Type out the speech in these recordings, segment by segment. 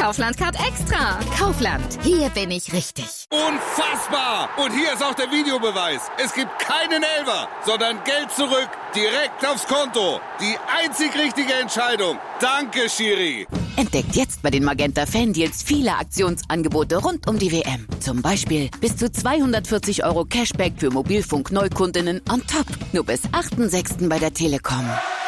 Kaufland-Card extra. Kaufland, hier bin ich richtig. Unfassbar! Und hier ist auch der Videobeweis. Es gibt keinen Elfer, sondern Geld zurück, direkt aufs Konto. Die einzig richtige Entscheidung. Danke, Schiri. Entdeckt jetzt bei den Magenta Fan-Deals viele Aktionsangebote rund um die WM. Zum Beispiel bis zu 240 € Cashback für Mobilfunk-Neukundinnen on top. Nur bis 8.6. bei der Telekom.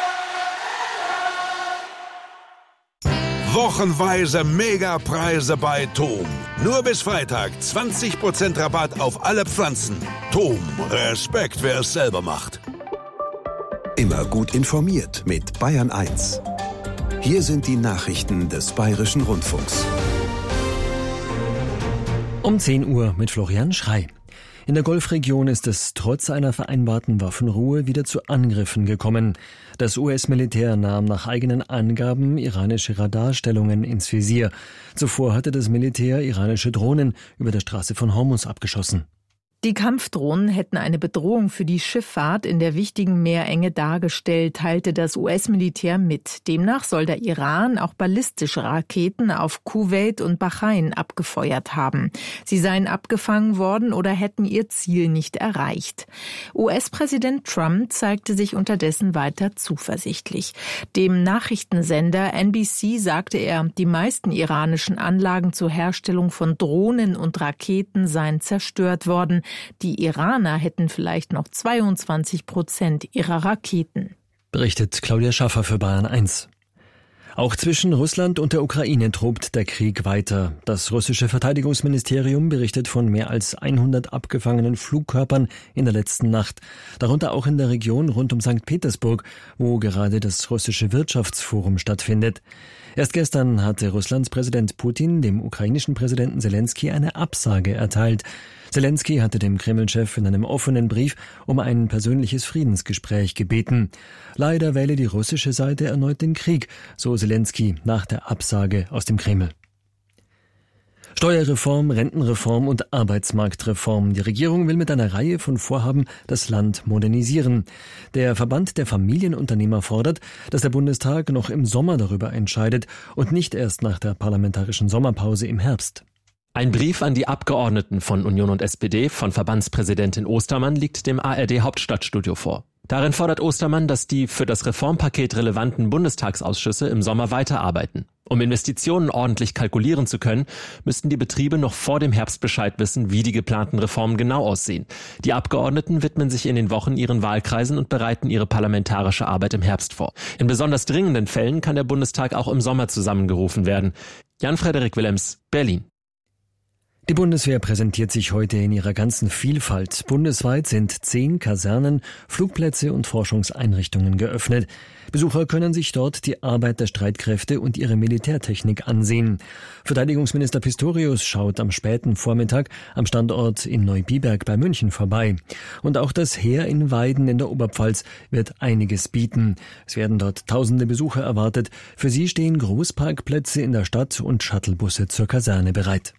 Wochenweise Megapreise bei Thom. Nur bis Freitag 20% Rabatt auf alle Pflanzen. Thom, Respekt, wer es selber macht. Immer gut informiert mit Bayern 1. Hier sind die Nachrichten des Bayerischen Rundfunks. Um 10 Uhr mit Florian Schrey. In der Golfregion ist es trotz einer vereinbarten Waffenruhe wieder zu Angriffen gekommen. Das US-Militär nahm nach eigenen Angaben iranische Radarstellungen ins Visier. Zuvor hatte das Militär iranische Drohnen über der Straße von Hormuz abgeschossen. Die Kampfdrohnen hätten eine Bedrohung für die Schifffahrt in der wichtigen Meerenge dargestellt, teilte das US-Militär mit. Demnach soll der Iran auch ballistische Raketen auf Kuwait und Bahrain abgefeuert haben. Sie seien abgefangen worden oder hätten ihr Ziel nicht erreicht. US-Präsident Trump zeigte sich unterdessen weiter zuversichtlich. Dem Nachrichtensender NBC sagte er, die meisten iranischen Anlagen zur Herstellung von Drohnen und Raketen seien zerstört worden. Die Iraner hätten vielleicht noch 22% ihrer Raketen. Berichtet Claudia Schaffer für Bayern 1. Auch zwischen Russland und der Ukraine tobt der Krieg weiter. Das russische Verteidigungsministerium berichtet von mehr als 100 abgefangenen Flugkörpern in der letzten Nacht. Darunter auch in der Region rund um St. Petersburg, wo gerade das russische Wirtschaftsforum stattfindet. Erst gestern hatte Russlands Präsident Putin dem ukrainischen Präsidenten Selenskyj eine Absage erteilt. Selenskyj hatte dem Kreml-Chef in einem offenen Brief um ein persönliches Friedensgespräch gebeten. Leider wähle die russische Seite erneut den Krieg, so Selenskyj nach der Absage aus dem Kreml. Steuerreform, Rentenreform und Arbeitsmarktreform. Die Regierung will mit einer Reihe von Vorhaben das Land modernisieren. Der Verband der Familienunternehmer fordert, dass der Bundestag noch im Sommer darüber entscheidet und nicht erst nach der parlamentarischen Sommerpause im Herbst. Ein Brief an die Abgeordneten von Union und SPD von Verbandspräsidentin Ostermann liegt dem ARD-Hauptstadtstudio vor. Darin fordert Ostermann, dass die für das Reformpaket relevanten Bundestagsausschüsse im Sommer weiterarbeiten. Um Investitionen ordentlich kalkulieren zu können, müssten die Betriebe noch vor dem Herbst Bescheid wissen, wie die geplanten Reformen genau aussehen. Die Abgeordneten widmen sich in den Wochen ihren Wahlkreisen und bereiten ihre parlamentarische Arbeit im Herbst vor. In besonders dringenden Fällen kann der Bundestag auch im Sommer zusammengerufen werden. Jan-Frederik Willems, Berlin. Die Bundeswehr präsentiert sich heute in ihrer ganzen Vielfalt. Bundesweit sind 10 Kasernen, Flugplätze und Forschungseinrichtungen geöffnet. Besucher können sich dort die Arbeit der Streitkräfte und ihre Militärtechnik ansehen. Verteidigungsminister Pistorius schaut am späten Vormittag am Standort in Neubiberg bei München vorbei. Und auch das Heer in Weiden in der Oberpfalz wird einiges bieten. Es werden dort tausende Besucher erwartet. Für sie stehen Großparkplätze in der Stadt und Shuttlebusse zur Kaserne bereit.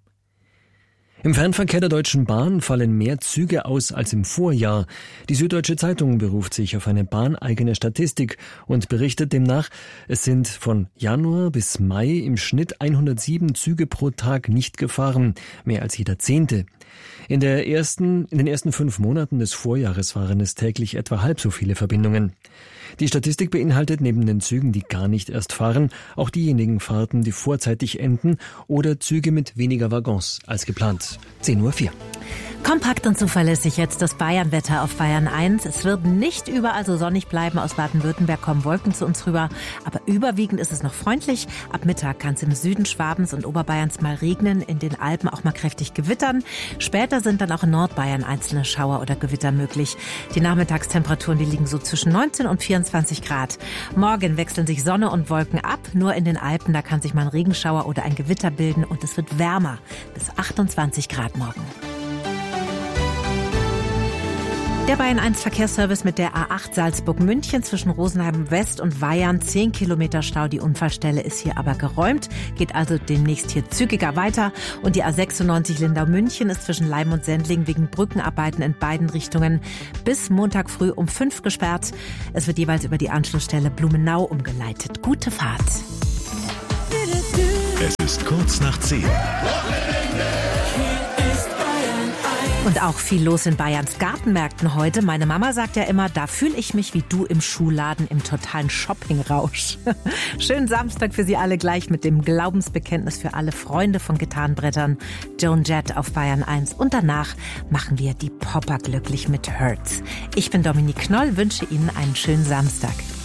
Im Fernverkehr der Deutschen Bahn fallen mehr Züge aus als im Vorjahr. Die Süddeutsche Zeitung beruft sich auf eine bahneigene Statistik und berichtet demnach, es sind von Januar bis Mai im Schnitt 107 Züge pro Tag nicht gefahren, mehr als jeder 10. In den ersten 5 Monaten des Vorjahres waren es täglich etwa halb so viele Verbindungen. Die Statistik beinhaltet neben den Zügen, die gar nicht erst fahren, auch diejenigen Fahrten, die vorzeitig enden oder Züge mit weniger Waggons als geplant. 10:04 Uhr. Kompakt und zuverlässig jetzt das Bayernwetter auf Bayern 1. Es wird nicht überall so sonnig bleiben. Aus Baden-Württemberg kommen Wolken zu uns rüber. Aber überwiegend ist es noch freundlich. Ab Mittag kann es im Süden Schwabens und Oberbayerns mal regnen, in den Alpen auch mal kräftig gewittern. Später sind dann auch in Nordbayern einzelne Schauer oder Gewitter möglich. Die Nachmittagstemperaturen, die liegen so zwischen 19 und 24 Grad. Morgen wechseln sich Sonne und Wolken ab. Nur in den Alpen, da kann sich mal ein Regenschauer oder ein Gewitter bilden. Und es wird wärmer, bis 28 Grad morgen. Der Bayern 1 Verkehrsservice mit der A8 Salzburg-München zwischen Rosenheim West und Weyarn. 10 Kilometer Stau. Die Unfallstelle ist hier aber geräumt. Geht also demnächst hier zügiger weiter. Und die A96 Lindau-München ist zwischen Leim und Sendling wegen Brückenarbeiten in beiden Richtungen bis Montag früh um 5 gesperrt. Es wird jeweils über die Anschlussstelle Blumenau umgeleitet. Gute Fahrt. Es ist kurz nach 10. Und auch viel los in Bayerns Gartenmärkten heute. Meine Mama sagt ja immer, da fühle ich mich wie du im Schuhladen im totalen Shoppingrausch. Schönen Samstag für Sie alle gleich mit dem Glaubensbekenntnis für alle Freunde von Gitarrenbrettern. Joan Jett auf Bayern 1. Und danach machen wir die Popper glücklich mit Hurts. Ich bin Dominique Knoll, wünsche Ihnen einen schönen Samstag.